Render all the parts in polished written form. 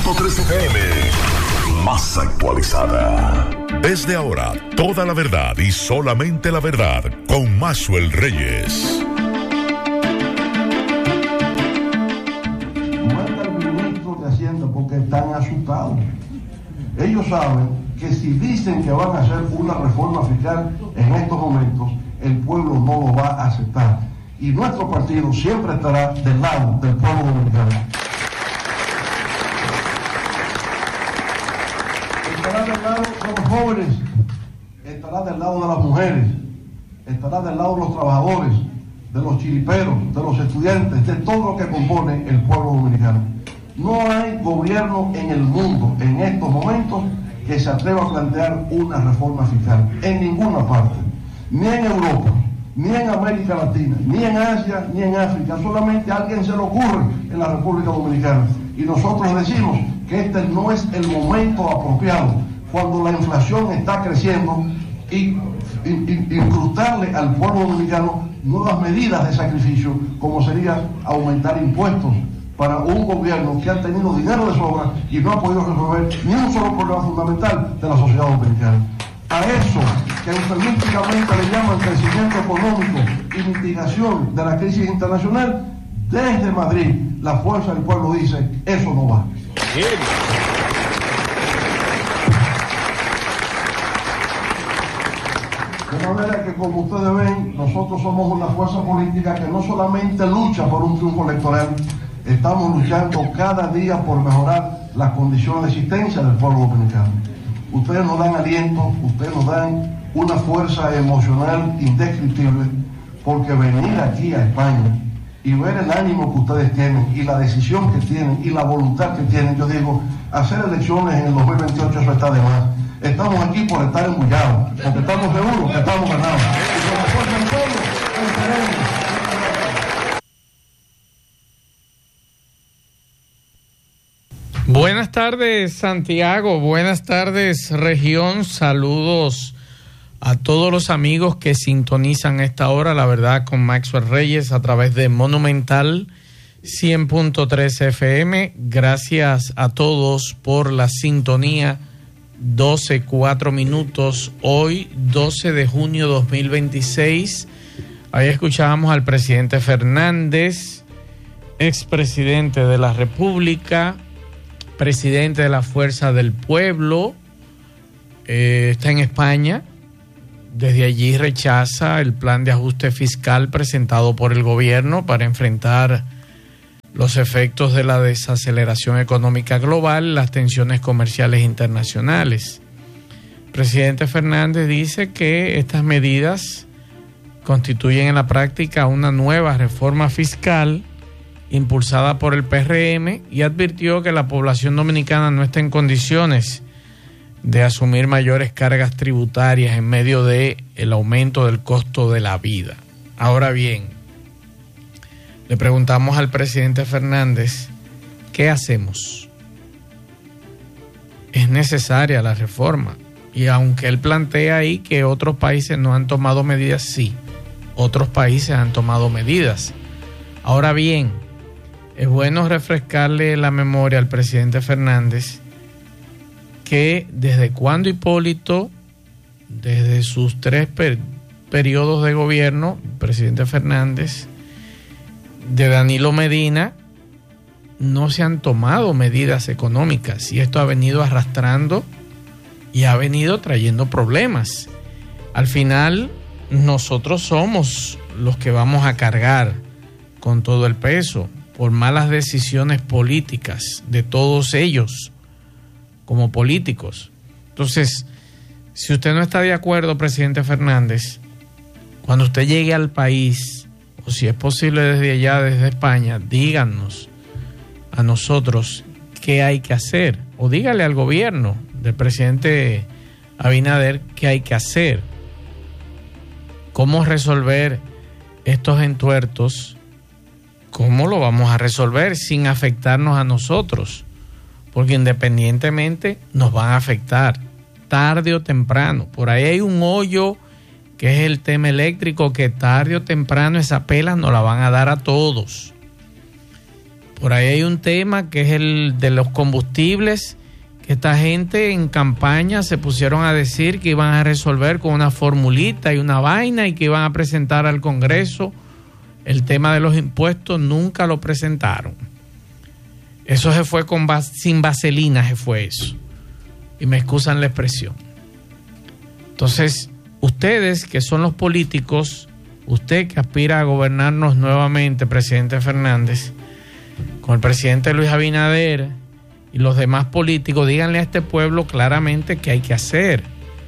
100.3 FM, más actualizada. Desde ahora, toda la verdad y solamente la verdad con Maxwell Reyes. Manda al ministro de Hacienda porque están asustados. Ellos saben que si dicen que van a hacer una reforma fiscal en estos momentos, el pueblo no lo va a aceptar. Y nuestro partido siempre estará del lado del pueblo dominicano. Estará del lado de los jóvenes, estará del lado de las mujeres, estará del lado de los trabajadores, de los chiriperos, de los estudiantes, de todo lo que compone el pueblo dominicano. No hay gobierno en el mundo en estos momentos que se atreva a plantear una reforma fiscal, en ninguna parte, ni en Europa, ni en América Latina, ni en Asia, ni en África. Solamente a alguien se le ocurre en la República Dominicana. Y nosotros decimos que este no es el momento apropiado, cuando la inflación está creciendo, y incrustarle al pueblo dominicano nuevas medidas de sacrificio, como sería aumentar impuestos para un gobierno que ha tenido dinero de sobra y no ha podido resolver ni un solo problema fundamental de la sociedad dominicana. A eso que eufemísticamente le llaman crecimiento económico y mitigación de la crisis internacional, desde Madrid la fuerza del pueblo dice: eso no va. De manera que, como ustedes ven, nosotros somos una fuerza política que no solamente lucha por un triunfo electoral, estamos luchando cada día por mejorar las condiciones de existencia del pueblo dominicano. Ustedes nos dan aliento, ustedes nos dan una fuerza emocional indescriptible, porque venir aquí a España y ver el ánimo que ustedes tienen y la decisión que tienen y la voluntad que tienen, yo digo, hacer elecciones en el 2028 eso está de más. Estamos aquí por estar embullados, porque estamos seguros que estamos ganados. Y con la fuerza del pueblo, venceremos. Buenas tardes, Santiago. Buenas tardes, región. Saludos a todos los amigos que sintonizan esta hora, la verdad, con Maxwell Reyes a través de Monumental 100.3 FM. Gracias a todos por la sintonía. 12:04 minutos. Hoy, 12 de junio 2026. Ahí escuchábamos al presidente Fernández, expresidente de la República, presidente de la Fuerza del Pueblo. Está en España. Desde allí rechaza el plan de ajuste fiscal presentado por el gobierno para enfrentar los efectos de la desaceleración económica global, las tensiones comerciales internacionales. El presidente Fernández dice que estas medidas constituyen en la práctica una nueva reforma fiscal impulsada por el PRM, y advirtió que la población dominicana no está en condiciones de asumir mayores cargas tributarias en medio del aumento del costo de la vida. Ahora bien, le preguntamos al presidente Fernández, ¿qué hacemos? ¿Es necesaria la reforma? Y aunque él plantea ahí que otros países no han tomado medidas, sí, otros países han tomado medidas. Ahora bien, es bueno refrescarle la memoria al presidente Fernández que desde cuando Hipólito, desde sus 3 periodos de gobierno, el presidente Fernández, de Danilo Medina, no se han tomado medidas económicas, y esto ha venido arrastrando y ha venido trayendo problemas. Al final, nosotros somos los que vamos a cargar con todo el peso por malas decisiones políticas de todos ellos como políticos. Entonces, si usted no está de acuerdo, presidente Fernández, cuando usted llegue al país, o si es posible desde allá, desde España, díganos a nosotros qué hay que hacer, o dígale al gobierno del presidente Abinader qué hay que hacer, cómo resolver estos entuertos, cómo lo vamos a resolver sin afectarnos a nosotros, porque independientemente nos van a afectar tarde o temprano. Por ahí hay un hoyo que es el tema eléctrico, que tarde o temprano esa pela nos la van a dar a todos. Por ahí hay un tema que es el de los combustibles, que esta gente en campaña se pusieron a decir que iban a resolver con una formulita y una vaina y que iban a presentar al Congreso el tema de los impuestos. Nunca lo presentaron. Eso se fue sin vaselina, se fue eso. Y me excusan la expresión. Entonces, ustedes que son los políticos, usted que aspira a gobernarnos nuevamente, presidente Fernández, con el presidente Luis Abinader y los demás políticos, díganle a este pueblo claramente qué hay que hacer.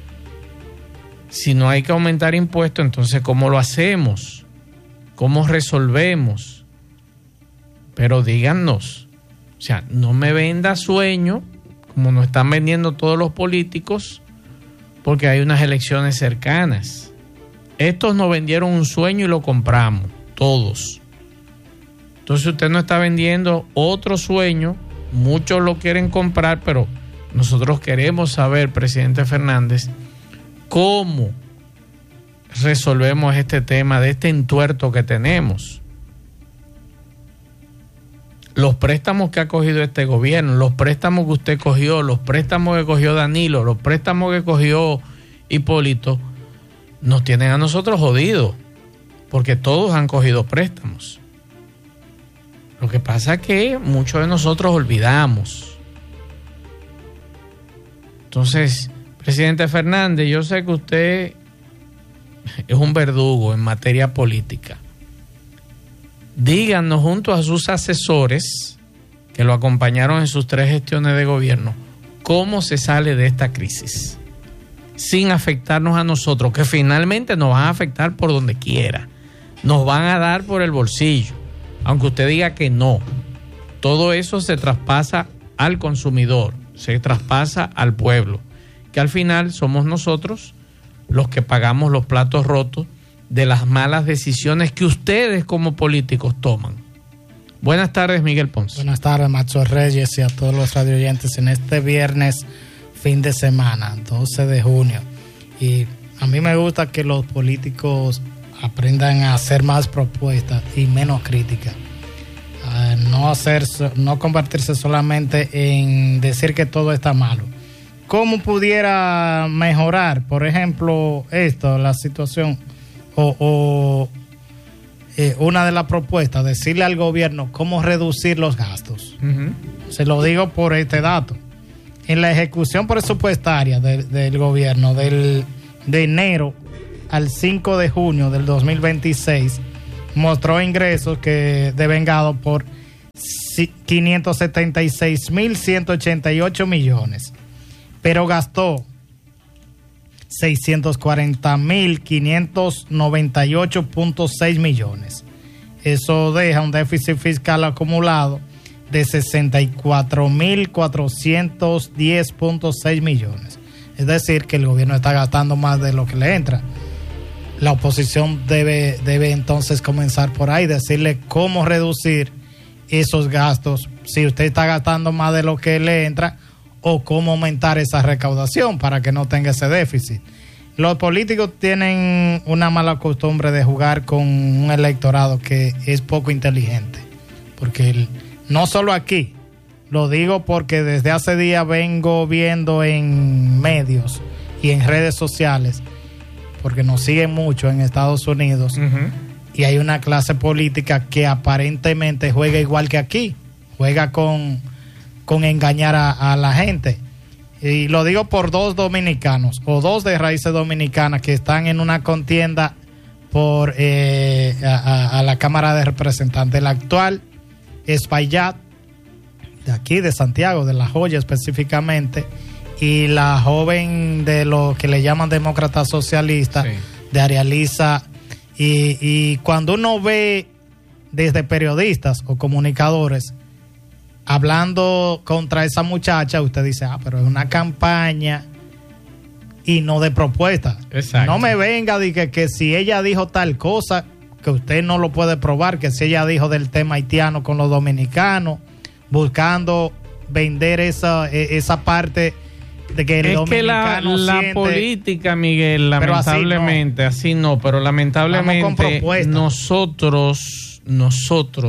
Si no hay que aumentar impuestos, entonces ¿cómo lo hacemos? ¿Cómo resolvemos? Pero díganos, o sea, no me venda sueño, como nos están vendiendo todos los políticos, porque hay unas elecciones cercanas. Estos nos vendieron un sueño y lo compramos, todos. Entonces usted no está vendiendo otro sueño, muchos lo quieren comprar, pero nosotros queremos saber, presidente Fernández, cómo resolvemos este tema de este entuerto que tenemos. Los préstamos que ha cogido este gobierno, los préstamos que usted cogió, los préstamos que cogió Danilo, los préstamos que cogió Hipólito, nos tienen a nosotros jodidos, porque todos han cogido préstamos. Lo que pasa es que muchos de nosotros olvidamos. Entonces, presidente Fernández, yo sé que usted es un verdugo en materia política. Díganos junto a sus asesores que lo acompañaron en sus 3 gestiones de gobierno, cómo se sale de esta crisis sin afectarnos a nosotros, que finalmente nos van a afectar por donde quiera, nos van a dar por el bolsillo, aunque usted diga que no. Todo eso se traspasa al consumidor, se traspasa al pueblo, que al final somos nosotros los que pagamos los platos rotos de las malas decisiones que ustedes como políticos toman. Buenas tardes, Miguel Ponce. Buenas tardes, Macho Reyes, y a todos los radioyentes en este viernes, fin de semana, 12 de junio. Y a mí me gusta que los políticos aprendan a hacer más propuestas y menos críticas. No convertirse solamente en decir que todo está malo. ¿Cómo pudiera mejorar, por ejemplo, la situación? Una de las propuestas, decirle al gobierno cómo reducir los gastos. Se lo digo por este dato. En la ejecución presupuestaria del gobierno de enero al 5 de junio del 2026 mostró ingresos que devengados por 576.188 millones, pero gastó 640.598.6 millones. Eso deja un déficit fiscal acumulado de 64.410.6 millones. Es decir, que el gobierno está gastando más de lo que le entra. La oposición debe entonces comenzar por ahí, decirle cómo reducir esos gastos, si usted está gastando más de lo que le entra, o cómo aumentar esa recaudación para que no tenga ese déficit. Los políticos tienen una mala costumbre de jugar con un electorado que es poco inteligente, porque no solo aquí, lo digo porque desde hace días vengo viendo en medios y en redes sociales, porque nos siguen mucho en Estados Unidos, y hay una clase política que aparentemente juega igual que aquí, juega con engañar a la gente. Y lo digo por 2 dominicanos, o 2 de raíces dominicanas que están en una contienda por a la Cámara de Representantes. El actual Espaillat, de aquí, de Santiago, de La Joya específicamente, y la joven de lo que le llaman demócrata socialista, sí, de Arializa. Y cuando uno ve desde periodistas o comunicadores hablando contra esa muchacha, usted dice, pero es una campaña y no de propuesta. Exacto. No me venga de que si ella dijo tal cosa, que usted no lo puede probar, que si ella dijo del tema haitiano con los dominicanos, buscando vender esa parte de que el es dominicano que la política, Miguel, lamentablemente, así no, pero lamentablemente nosotros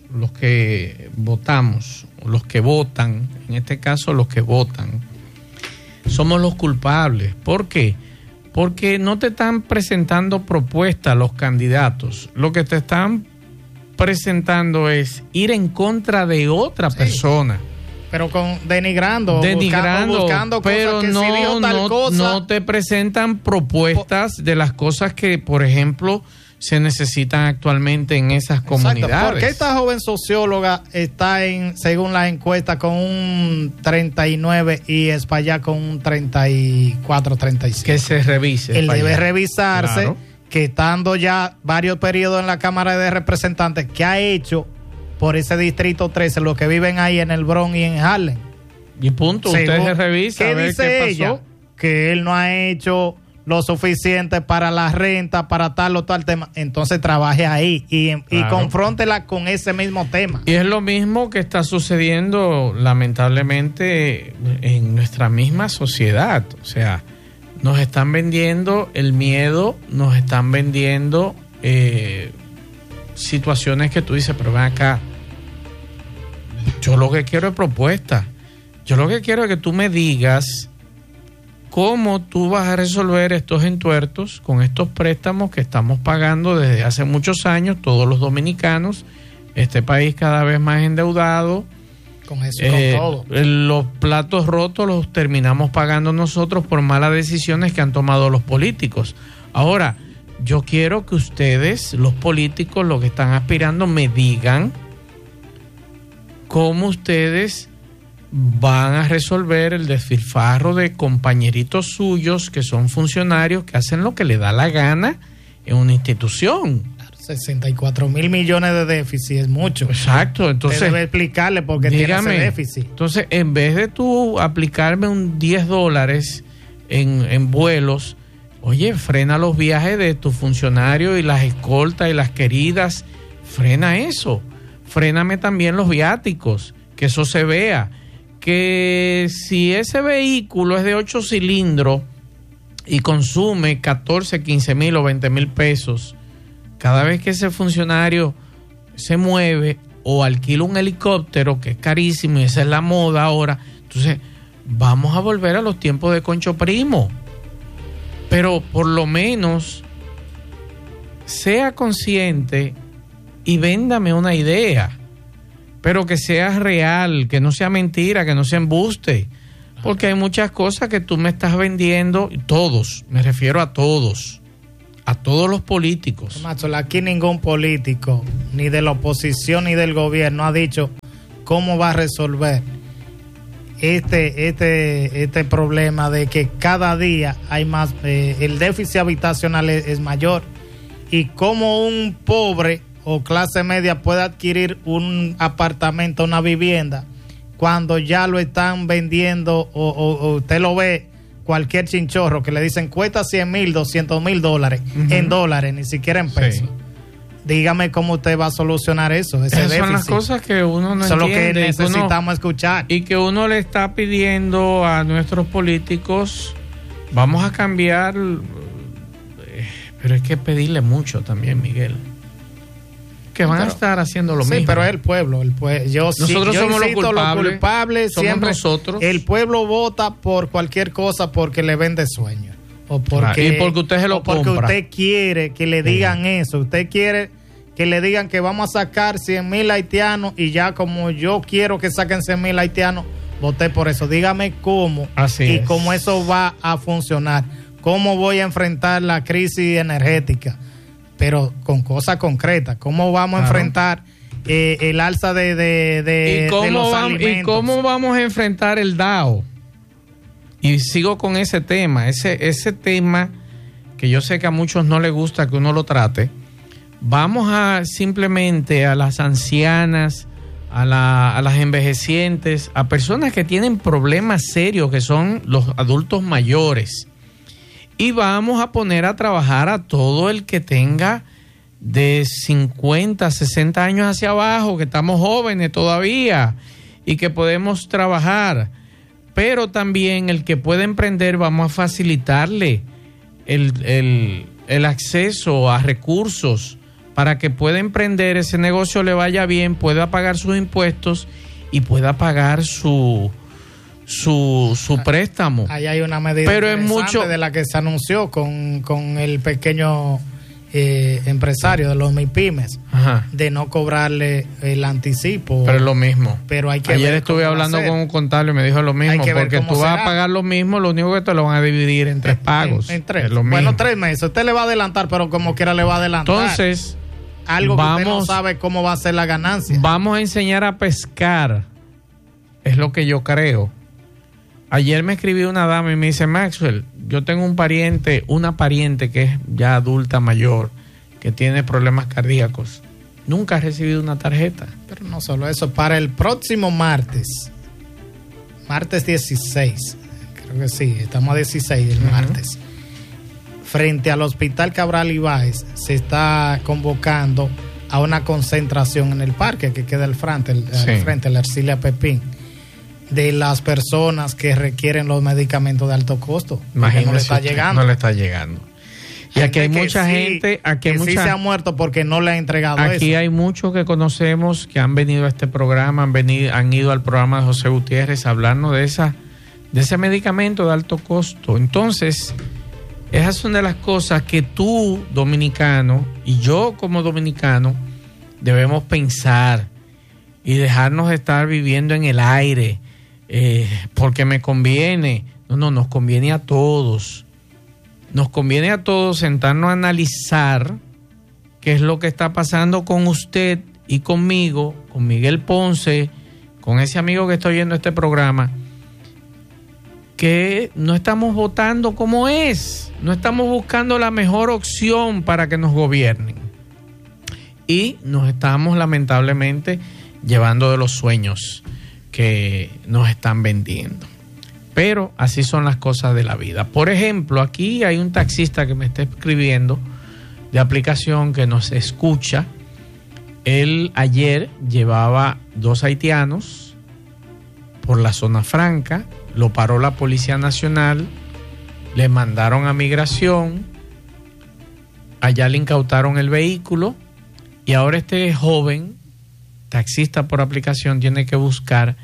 los que votamos, los que votan, en este caso los que votan, somos los culpables. ¿Por qué? Porque no te están presentando propuestas los candidatos. Lo que te están presentando es ir en contra de otra persona. Pero denigrando, buscando pero cosas que no, si dijo tal cosa. No te presentan propuestas de las cosas que, por ejemplo, se necesitan actualmente en esas comunidades. Exacto. ¿Por qué esta joven socióloga está según la encuesta, con un 39 y Espaillat con un 34, 35? Que se revise. Él debe revisarse, claro, que estando ya varios periodos en la Cámara de Representantes, ¿qué ha hecho por ese distrito 13, los que viven ahí en el Bronx y en Harlem? Y punto, usted se revisa. ¿Qué dice ella? Que él no ha hecho lo suficiente para la renta, para tal o tal tema. Entonces trabaje ahí y confróntela con ese mismo tema. Y es lo mismo que está sucediendo lamentablemente en nuestra misma sociedad. O sea, nos están vendiendo el miedo, nos están vendiendo situaciones que tú dices, pero ven acá, yo lo que quiero es propuesta. Yo lo que quiero es que tú me digas cómo tú vas a resolver estos entuertos con estos préstamos que estamos pagando desde hace muchos años, todos los dominicanos, este país cada vez más endeudado. Con eso, con todo. Los platos rotos los terminamos pagando nosotros por malas decisiones que han tomado los políticos. Ahora, yo quiero que ustedes, los políticos, los que están aspirando, me digan cómo ustedes van a resolver el despilfarro de compañeritos suyos que son funcionarios que hacen lo que le da la gana en una institución. 64,000 millones de déficit es mucho. Exacto, entonces debe explicarle por qué tiene ese déficit. Entonces, en vez de tú aplicarme un $10 en vuelos, oye, frena los viajes de tus funcionarios y las escoltas y las queridas, frena eso. Fréname también los viáticos, que eso se vea. Que si ese vehículo es de 8 cilindros y consume 14, 15 mil o 20 mil pesos, cada vez que ese funcionario se mueve o alquila un helicóptero, que es carísimo y esa es la moda ahora, entonces vamos a volver a los tiempos de Concho Primo. Pero por lo menos sea consciente y véndame una idea, pero que sea real, que no sea mentira, que no sea embuste, porque hay muchas cosas que tú me estás vendiendo, todos, me refiero a todos los políticos. Macho, aquí ningún político, ni de la oposición ni del gobierno, ha dicho cómo va a resolver este problema de que cada día hay más, el déficit habitacional es mayor, y cómo un pobre o clase media puede adquirir un apartamento, una vivienda, cuando ya lo están vendiendo o usted lo ve, cualquier chinchorro que le dicen cuesta 100,000, 200,000 dólares, en dólares, ni siquiera en pesos. Sí. Dígame cómo usted va a solucionar eso, ese déficit. Son las cosas que uno no entiende. Eso es lo que necesitamos escuchar. Y que uno le está pidiendo a nuestros políticos, vamos a cambiar, pero hay que pedirle mucho también, Miguel. Que van a estar haciendo lo mismo. Sí, pero es el pueblo. Nosotros somos los culpables. Somos siempre nosotros. El pueblo vota por cualquier cosa porque le vende sueños. O porque, y porque usted se lo compra. Porque usted quiere que le digan eso. Usted quiere que le digan que vamos a sacar 100,000 haitianos y ya como yo quiero que saquen 100,000 haitianos, voté por eso. Dígame cómo y cómo eso va a funcionar. ¿Cómo voy a enfrentar la crisis energética? Pero con cosas concretas. ¿Cómo vamos a enfrentar el alza de los alimentos? ¿Y cómo vamos a enfrentar el DAO? Y sigo con ese tema. Ese tema que yo sé que a muchos no les gusta que uno lo trate. Vamos a simplemente a las ancianas, a las envejecientes, a personas que tienen problemas serios, que son los adultos mayores. Y vamos a poner a trabajar a todo el que tenga de 50, 60 años hacia abajo, que estamos jóvenes todavía y que podemos trabajar. Pero también el que puede emprender, vamos a facilitarle el acceso a recursos para que pueda emprender, ese negocio le vaya bien, pueda pagar sus impuestos y pueda pagar su préstamo. Ahí hay una medida de la que se anunció con el pequeño empresario de los MIPYMES, de no cobrarle el anticipo. Pero es lo mismo. Pero hay que Ayer estuve hablando con un contable y me dijo lo mismo, porque tú vas a pagar lo mismo, lo único que te lo van a dividir en 3 pagos. En 3. Bueno, 3 meses. Usted le va a adelantar, pero como quiera le va a adelantar. Entonces, algo que usted no sabe cómo va a ser la ganancia. Vamos a enseñar a pescar. Es lo que yo creo. Ayer me escribió una dama y me dice: Maxwell, yo tengo una pariente que es ya adulta mayor, que tiene problemas cardíacos. Nunca ha recibido una tarjeta. Pero no solo eso, para el próximo martes 16, creo que sí, estamos a 16 el martes, frente al Hospital Cabral Ibáez, se está convocando a una concentración en el parque que queda al frente, la Ercilia Pepín, de las personas que requieren los medicamentos de alto costo. Imagínese, no le está llegando. No le está llegando. Y aquí hay mucha gente que sí se ha muerto porque no le ha entregado eso. Aquí hay muchos que conocemos que han venido a este programa, han ido al programa de José Gutiérrez a hablarnos de ese medicamento de alto costo. Entonces, esas son de las cosas que tú, dominicano, y yo como dominicano, debemos pensar y dejarnos de estar viviendo en el aire. Porque me conviene. No, nos conviene a todos. Nos conviene a todos sentarnos a analizar qué es lo que está pasando con usted y conmigo, con Miguel Ponce, con ese amigo que está oyendo este programa, que no estamos votando como es, no estamos buscando la mejor opción para que nos gobiernen. Y nos estamos lamentablemente llevando de los sueños que nos están vendiendo. Pero así son las cosas de la vida. Por ejemplo, aquí hay un taxista que me está escribiendo de aplicación que nos escucha. Él ayer llevaba 2 haitianos por la zona franca, lo paró la Policía Nacional, le mandaron a migración, allá le incautaron el vehículo y ahora este joven taxista por aplicación tiene que buscar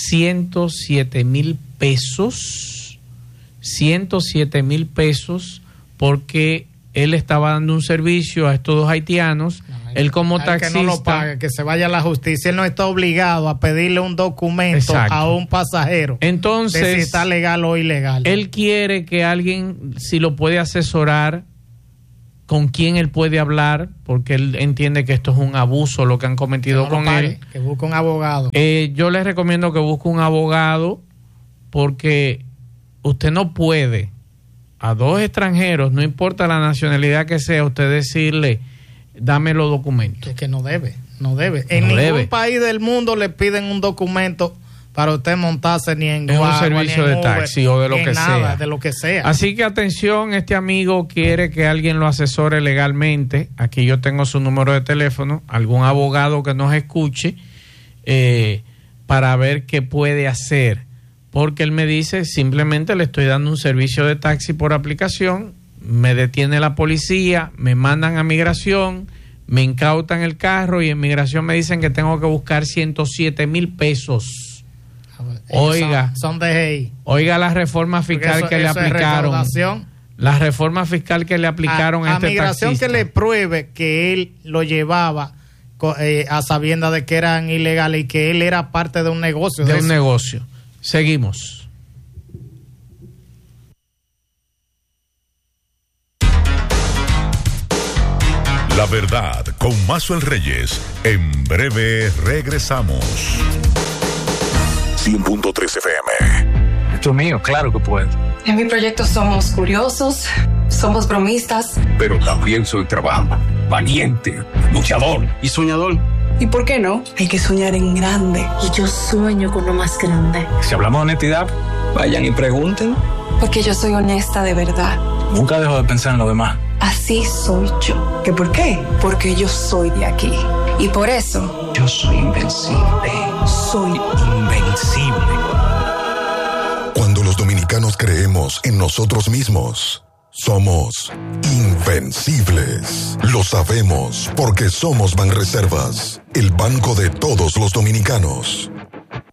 107,000 pesos, 107,000 pesos, porque él estaba dando un servicio a estos 2 haitianos. Él como taxista, que no lo pague, que se vaya a la justicia. Él no está obligado a pedirle un documento a un pasajero. Entonces, de si está legal o ilegal. Él quiere que alguien, si lo puede asesorar, con quién él puede hablar, porque él entiende que esto es un abuso lo que han cometido con él. Que busque un abogado. Yo les recomiendo que busque un abogado, porque usted no puede a 2 extranjeros, no importa la nacionalidad que sea, usted decirle: dame los documentos. Es que no debe. En ningún país del mundo le piden un documento para usted montarse ni en un servicio de taxi o de lo que sea. De lo que sea. Así que atención, este amigo quiere que alguien lo asesore legalmente. Aquí yo tengo su número de teléfono, algún abogado que nos escuche, para ver qué puede hacer. Porque él me dice: simplemente le estoy dando un servicio de taxi por aplicación, me detiene la policía, me mandan a migración, me incautan el carro y en migración me dicen que tengo que buscar 107,000 pesos. Oiga, son de ahí. Oiga la reforma fiscal que le aplicaron. La reforma fiscal que le aplicaron a este migración taxista. Que le pruebe que él lo llevaba a sabiendas de que eran ilegales y que él era parte de un negocio. De un negocio. Seguimos. La verdad con Maxwell Reyes. En breve regresamos. 100.3 FM. Esto es mío, claro que puedo. En mi proyecto somos curiosos, somos bromistas. Pero también soy trabajador, valiente, luchador y soñador. ¿Y por qué no? Hay que soñar en grande. Y yo sueño con lo más grande. Si hablamos de honestidad, vayan y pregunten. Porque yo soy honesta de verdad. Nunca dejo de pensar en lo demás. Así soy yo. ¿Qué por qué? Porque yo soy de aquí. Y por eso... yo soy invencible. Soy invencible. Cuando los dominicanos creemos en nosotros mismos, Somos invencibles. Lo sabemos porque somos Banreservas, el banco de todos los dominicanos.